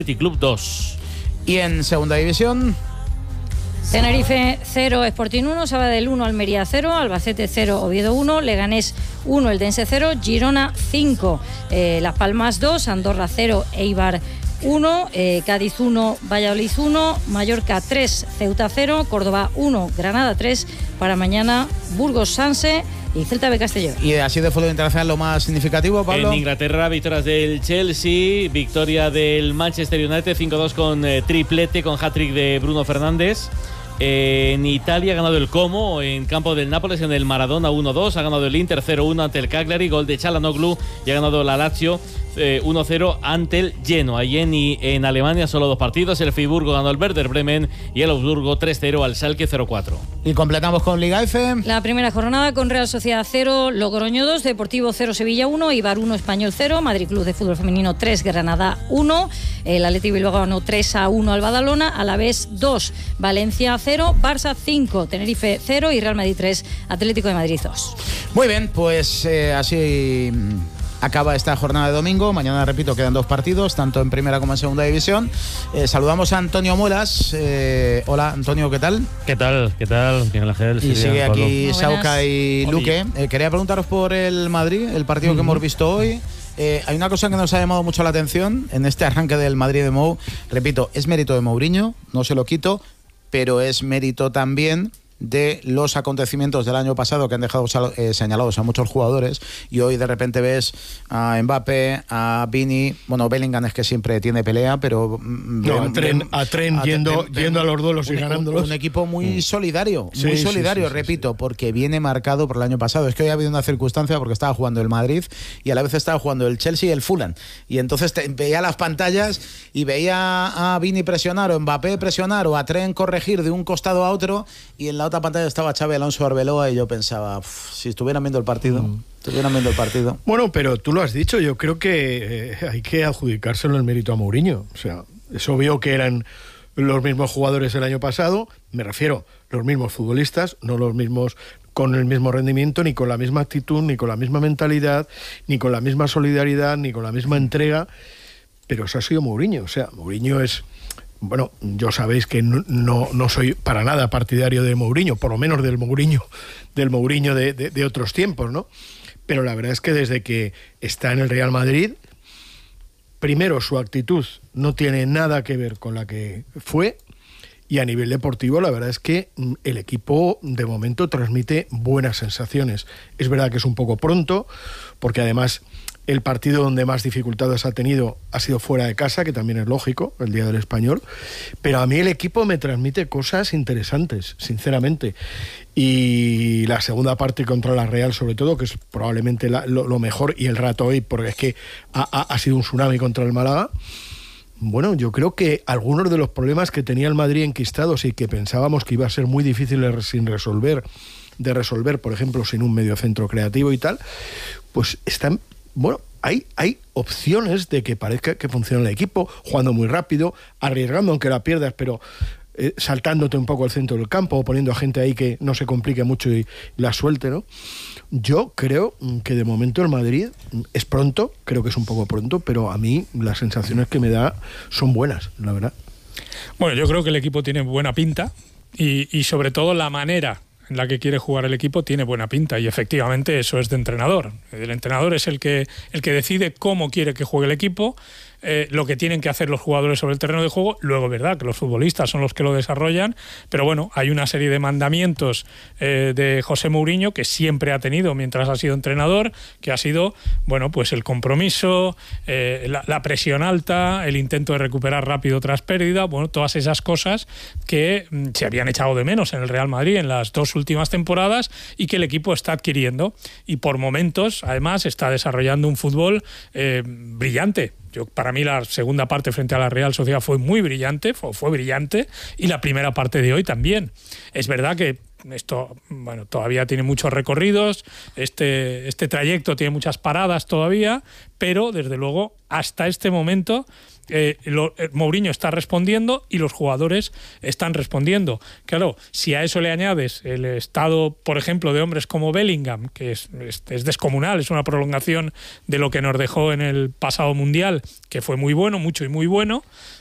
Club 2. Y en segunda división, Tenerife 0, Sporting 1, Sabadell 1, Almería 0, Albacete 0, Oviedo 1, Leganés 1, Eldense 0, Girona 5, Las Palmas 2, Andorra 0, Eibar 1, Cádiz 1, Valladolid 1, Mallorca 3, Ceuta 0, Córdoba 1, Granada 3, para mañana Burgos Sanse y Celta de Castellón. Y así de fútbol internacional lo más significativo, Pablo. En Inglaterra, victorias del Chelsea, victoria del Manchester United 5-2 con triplete, con hat-trick de Bruno Fernández. En Italia ha ganado el Como en campo del Nápoles en el Maradona 1-2, ha ganado el Inter 0-1 ante el Cagliari, gol de Çalhanoğlu, y ha ganado la Lazio 1-0 ante el Genoa. Y en Alemania solo 2 partidos, el Friburgo ganó al Werder Bremen y el Augsburgo 3-0 al Schalke 0-4. Y completamos con Liga F. La primera jornada con Real Sociedad 0, Logroño 2, Deportivo 0, Sevilla 1, Eibar 1, Español 0, Madrid Club de Fútbol Femenino 3, Granada 1, el Athletic Bilbao ganó 3-1 al Badalona, Alavés 2, Valencia 0, Barça 5, Tenerife 0 y Real Madrid 3, Atlético de Madrid 2. Muy bien, pues así acaba esta jornada de domingo. Mañana, repito, quedan 2 partidos, tanto en primera como en segunda división. Saludamos a Antonio Muelas. Hola, Antonio, ¿qué tal? ¿Qué tal? Miguel Ángel. Y sigue aquí Sauca y Oli. Luque. Quería preguntaros por el Madrid, el partido que hemos visto hoy. Hay una cosa que nos ha llamado mucho la atención en este arranque del Madrid de Mou. Repito, es mérito de Mourinho, no se lo quito, pero es mérito también de los acontecimientos del año pasado que han dejado señalados a muchos jugadores, y hoy de repente ves a Mbappé, a Vini, bueno, Bellingham es que siempre tiene pelea, pero a Trent yendo a los duelos y ganándolos. Un equipo muy solidario, Sí, repito, porque viene marcado por el año pasado. Es que hoy ha habido una circunstancia porque estaba jugando el Madrid y a la vez estaba jugando el Chelsea y el Fulham, y entonces veía las pantallas y veía a Vini presionar o Mbappé presionar o a Trent corregir de un costado a otro, y en la otra pantalla estaba Xabi Alonso Arbeloa, y yo pensaba, si estuvieran viendo el partido. Bueno, pero tú lo has dicho, yo creo que hay que adjudicárselo el mérito a Mourinho. O sea, es obvio que eran los mismos jugadores el año pasado, me refiero, los mismos futbolistas, no los mismos con el mismo rendimiento, ni con la misma actitud, ni con la misma mentalidad, ni con la misma solidaridad, ni con la misma entrega, pero eso ha sido Mourinho. O sea, Mourinho es... Bueno, yo sabéis que no soy para nada partidario de Mourinho, por lo menos del Mourinho de otros tiempos, ¿no? Pero la verdad es que desde que está en el Real Madrid, primero su actitud no tiene nada que ver con la que fue, y a nivel deportivo la verdad es que el equipo de momento transmite buenas sensaciones. Es verdad que es un poco pronto, porque además el partido donde más dificultades ha tenido ha sido fuera de casa, que también es lógico, el día del Español, pero a mí el equipo me transmite cosas interesantes, sinceramente. Y la segunda parte contra la Real, sobre todo, que es probablemente lo mejor, y el rato hoy, porque es que ha sido un tsunami contra el Málaga. Bueno, yo creo que algunos de los problemas que tenía el Madrid enquistados y que pensábamos que iba a ser muy difíciles de resolver, por ejemplo, sin un mediocentro creativo y tal, pues están... Bueno, hay opciones de que parezca que funciona el equipo, jugando muy rápido, arriesgando aunque la pierdas, pero saltándote un poco al centro del campo, o poniendo a gente ahí que no se complique mucho y la suelte, ¿no? Yo creo que de momento el Madrid es pronto, creo que es un poco pronto, pero a mí las sensaciones que me da son buenas, la verdad. Bueno, yo creo que el equipo tiene buena pinta y sobre todo la manera en la que quiere jugar el equipo tiene buena pinta, y efectivamente eso es de entrenador. El entrenador es el que decide cómo quiere que juegue el equipo, lo que tienen que hacer los jugadores sobre el terreno de juego. Luego es verdad que los futbolistas son los que lo desarrollan, pero bueno, hay una serie de mandamientos de José Mourinho que siempre ha tenido mientras ha sido entrenador, que ha sido, bueno, pues el compromiso, la presión alta, el intento de recuperar rápido tras pérdida, bueno, todas esas cosas que se habían echado de menos en el Real Madrid en las 2 últimas temporadas y que el equipo está adquiriendo, y por momentos además está desarrollando un fútbol brillante. Para mí la segunda parte frente a la Real Sociedad fue muy brillante, fue brillante, y la primera parte de hoy también. Es verdad que esto, bueno, todavía tiene muchos recorridos, este trayecto tiene muchas paradas todavía, pero desde luego hasta este momento Mourinho está respondiendo y los jugadores están respondiendo. Claro, si a eso le añades el estado, por ejemplo, de hombres como Bellingham, que es descomunal, es una prolongación de lo que nos dejó en el pasado Mundial, que fue muy bueno, mucho y muy bueno,